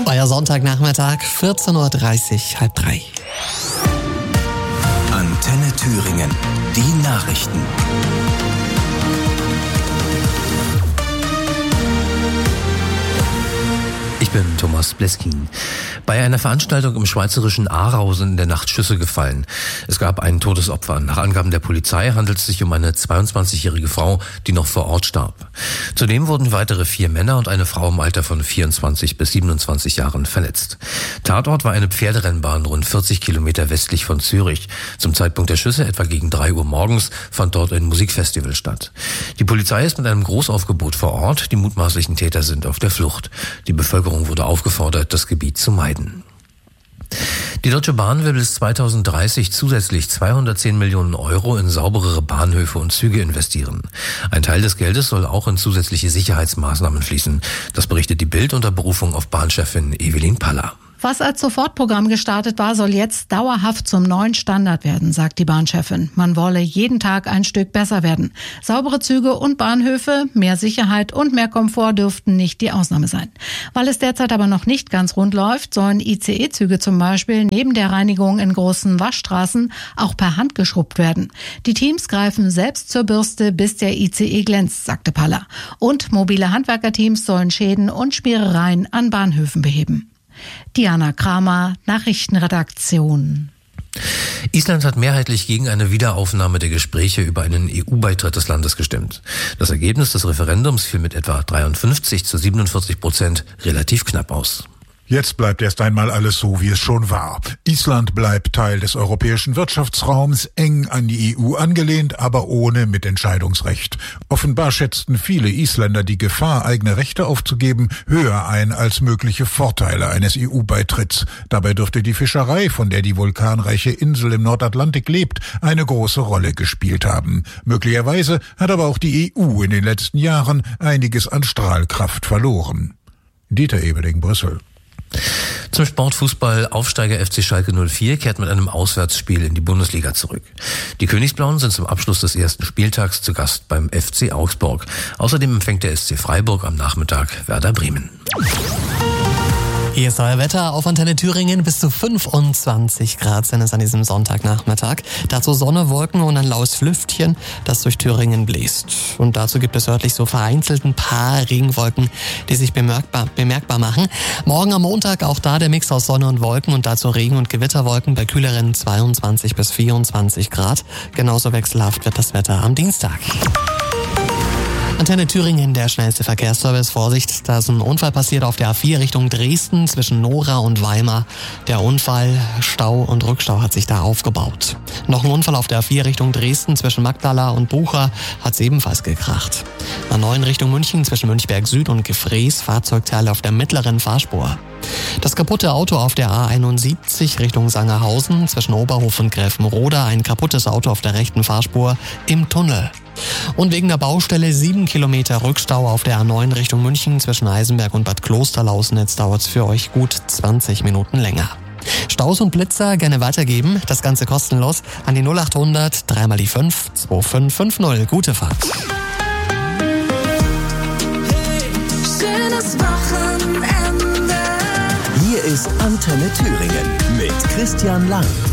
Euer Sonntagnachmittag, 14.30 Uhr, halb drei. Antenne Thüringen, die Nachrichten. Ich bin Thomas Bleskin. Bei einer Veranstaltung im schweizerischen Aarau sind in der Nacht Schüsse gefallen. Es gab ein Todesopfer. Nach Angaben der Polizei handelt es sich um eine 22-jährige Frau, die noch vor Ort starb. Zudem wurden weitere 4 Männer und eine Frau im Alter von 24 bis 27 Jahren verletzt. Tatort war eine Pferderennbahn rund 40 Kilometer westlich von Zürich. Zum Zeitpunkt der Schüsse, etwa gegen 3 Uhr morgens, fand dort ein Musikfestival statt. Die Polizei ist mit einem Großaufgebot vor Ort. Die mutmaßlichen Täter sind auf der Flucht. Die Bevölkerung wurde aufgefordert, das Gebiet zu meiden. Die Deutsche Bahn will bis 2030 zusätzlich 210 Millionen Euro in sauberere Bahnhöfe und Züge investieren. Ein Teil des Geldes soll auch in zusätzliche Sicherheitsmaßnahmen fließen. Das berichtet die Bild unter Berufung auf Bahnchefin Evelyn Paller. Was als Sofortprogramm gestartet war, soll jetzt dauerhaft zum neuen Standard werden, sagt die Bahnchefin. Man wolle jeden Tag ein Stück besser werden. Saubere Züge und Bahnhöfe, mehr Sicherheit und mehr Komfort dürften nicht die Ausnahme sein. Weil es derzeit aber noch nicht ganz rund läuft, sollen ICE-Züge zum Beispiel neben der Reinigung in großen Waschstraßen auch per Hand geschrubbt werden. Die Teams greifen selbst zur Bürste, bis der ICE glänzt, sagte Paller. Und mobile Handwerkerteams sollen Schäden und Schmierereien an Bahnhöfen beheben. Diana Kramer, Nachrichtenredaktion. Island hat mehrheitlich gegen eine Wiederaufnahme der Gespräche über einen EU-Beitritt des Landes gestimmt. Das Ergebnis des Referendums fiel mit etwa 53-47% relativ knapp aus. Jetzt bleibt erst einmal alles so, wie es schon war. Island bleibt Teil des europäischen Wirtschaftsraums, eng an die EU angelehnt, aber ohne Mitentscheidungsrecht. Offenbar schätzten viele Isländer die Gefahr, eigene Rechte aufzugeben, höher ein als mögliche Vorteile eines EU-Beitritts. Dabei dürfte die Fischerei, von der die vulkanreiche Insel im Nordatlantik lebt, eine große Rolle gespielt haben. Möglicherweise hat aber auch die EU in den letzten Jahren einiges an Strahlkraft verloren. Dieter Ebeling, Brüssel. Zum Sportfußball. Aufsteiger FC Schalke 04 kehrt mit einem Auswärtsspiel in die Bundesliga zurück. Die Königsblauen sind zum Abschluss des ersten Spieltags zu Gast beim FC Augsburg. Außerdem empfängt der SC Freiburg am Nachmittag Werder Bremen. Hier ist euer Wetter auf Antenne Thüringen. Bis zu 25 Grad sind es an diesem Sonntagnachmittag. Dazu Sonne, Wolken und ein laues Lüftchen, das durch Thüringen bläst. Und dazu gibt es örtlich so vereinzelt ein paar Regenwolken, die sich bemerkbar machen. Morgen am Montag auch da der Mix aus Sonne und Wolken und dazu Regen- und Gewitterwolken bei kühleren 22 bis 24 Grad. Genauso wechselhaft wird das Wetter am Dienstag. Antenne Thüringen, der schnellste Verkehrsservice. Vorsicht, da ist ein Unfall passiert auf der A4 Richtung Dresden zwischen Nora und Weimar. Der Unfall, Stau und Rückstau hat sich da aufgebaut. Noch ein Unfall auf der A4 Richtung Dresden zwischen Magdala und Bucha hat es ebenfalls gekracht. A9 Richtung München zwischen Münchberg Süd und Gefrees, Fahrzeugteile auf der mittleren Fahrspur. Das kaputte Auto auf der A71 Richtung Sangerhausen zwischen Oberhof und Gräfenroda, ein kaputtes Auto auf der rechten Fahrspur im Tunnel. Und wegen der Baustelle 7 Kilometer Rückstau auf der A9 Richtung München zwischen Eisenberg und Bad Klosterlausnitz dauert es für euch gut 20 Minuten länger. Staus und Blitzer gerne weitergeben, das Ganze kostenlos an die 0800 3 mal die 5 2550. Gute Fahrt. Hey, schönes Wochenende. Hier ist Antenne Thüringen mit Christian Lang.